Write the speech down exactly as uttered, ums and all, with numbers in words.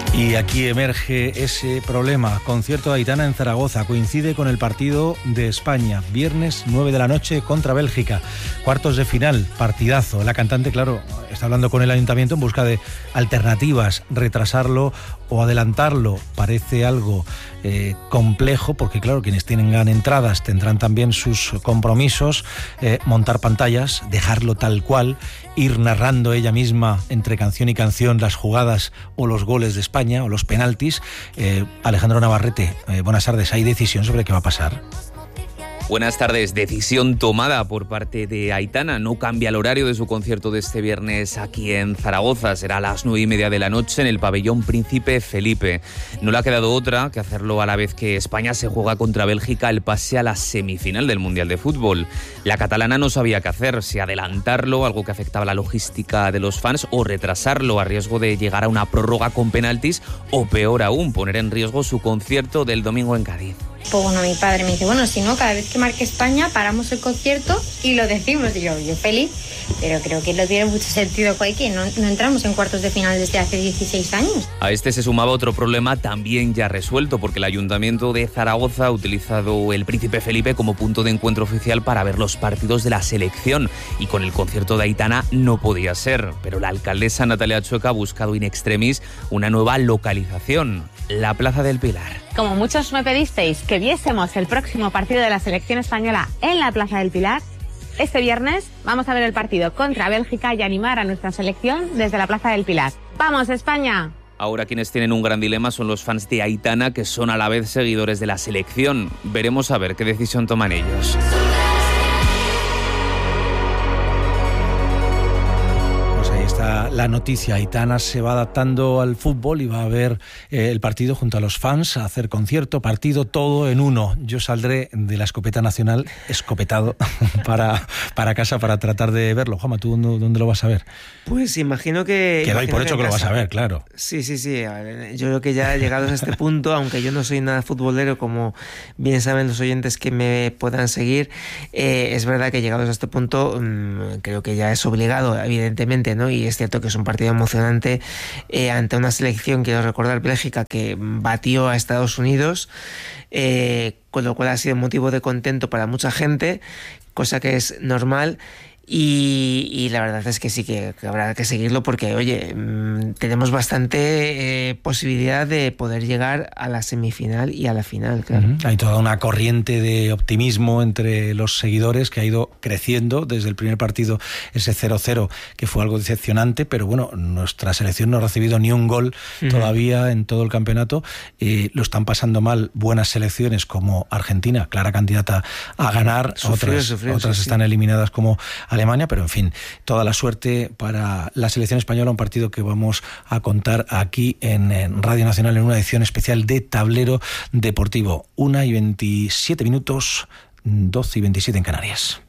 Y aquí emerge ese problema. Concierto de Aitana en Zaragoza. Coincide con el partido de España. Viernes nueve de la noche contra Bélgica. Cuartos de final. Partidazo. La cantante, claro, está hablando con el ayuntamiento en busca de alternativas. Retrasarlo o adelantarlo parece algo eh, complejo, porque claro, quienes tengan entradas tendrán también sus compromisos. Eh, montar pantallas, dejarlo tal cual, ir narrando ella misma entre canción y canción las jugadas o los goles de España o los penaltis. eh, Alejandro Navarrete, eh, buenas tardes. ¿Hay decisión sobre qué va a pasar? Buenas tardes. Decisión tomada por parte de Aitana. No cambia el horario de su concierto de este viernes aquí en Zaragoza. Será a las nueve y media de la noche en el pabellón Príncipe Felipe. No le ha quedado otra que hacerlo a la vez que España se juega contra Bélgica el pase a la semifinal del Mundial de Fútbol. La catalana no sabía qué hacer, si adelantarlo, algo que afectaba la logística de los fans, o retrasarlo a riesgo de llegar a una prórroga con penaltis, o peor aún, poner en riesgo su concierto del domingo en Cádiz. Pues bueno, mi padre me dice, bueno, si no, cada vez que marque España paramos el concierto y lo decimos. Y yo, yo feliz, pero creo que no tiene mucho sentido, que no, no entramos en cuartos de final desde hace dieciséis años. A este se sumaba otro problema también ya resuelto, porque el Ayuntamiento de Zaragoza ha utilizado el Príncipe Felipe como punto de encuentro oficial para ver los partidos de la selección, y con el concierto de Aitana no podía ser, pero la alcaldesa Natalia Chueca ha buscado in extremis una nueva localización, la Plaza del Pilar. Como muchos me pedisteis que viésemos el próximo partido de la selección española en la Plaza del Pilar, este viernes vamos a ver el partido contra Bélgica y animar a nuestra selección desde la Plaza del Pilar. ¡Vamos, España! Ahora quienes tienen un gran dilema son los fans de Aitana, que son a la vez seguidores de la selección. Veremos a ver qué decisión toman ellos. La noticia, Aitana se va adaptando al fútbol y va a ver eh, el partido junto a los fans, a hacer concierto, partido, todo en uno. Yo saldré de la escopeta nacional escopetado para, para casa para tratar de verlo. Juanma, ¿tú dónde, dónde lo vas a ver? Pues imagino que... Que doy por hecho que, que lo vas a ver, claro. Sí, sí, sí. Yo creo que ya llegados a este punto, aunque yo no soy nada futbolero, como bien saben los oyentes que me puedan seguir, eh, es verdad que llegados a este punto mmm, creo que ya es obligado, evidentemente, ¿no? Y es cierto que es un partido emocionante eh, ante una selección, quiero recordar, Bélgica, que batió a Estados Unidos, eh, con lo cual ha sido motivo de contento para mucha gente, cosa que es normal. Y, y la verdad es que sí que, que habrá que seguirlo, porque, oye, mmm, tenemos bastante eh, posibilidad de poder llegar a la semifinal y a la final, claro. Uh-huh. Hay toda una corriente de optimismo entre los seguidores que ha ido creciendo desde el primer partido, ese cero cero, que fue algo decepcionante, pero bueno, nuestra selección no ha recibido ni un gol uh-huh. todavía en todo el campeonato. Eh, lo están pasando mal buenas selecciones como Argentina, clara candidata a ganar, sufrió, otras, sufrió, otras sí, están sí. eliminadas como Alemania, pero en fin, toda la suerte para la selección española, un partido que vamos a contar aquí en, en Radio Nacional en una edición especial de Tablero Deportivo. una y veintisiete minutos, doce y veintisiete en Canarias.